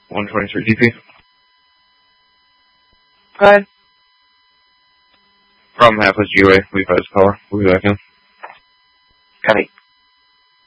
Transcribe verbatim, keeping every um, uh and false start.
one twenty-three D P. Go ahead. From Halfless G-Way, we've had his caller. We'll be back in. Copy.